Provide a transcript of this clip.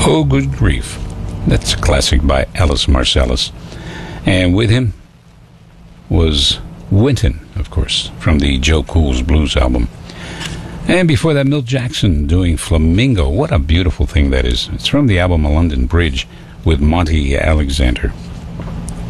Oh, Good Grief. That's a classic by Alice Marsalis. And with him was Wynton, of course, from the Joe Cool's Blues album. And before that, Milt Jackson doing Flamingo. What a beautiful thing that is. It's from the album A London Bridge with Monty Alexander.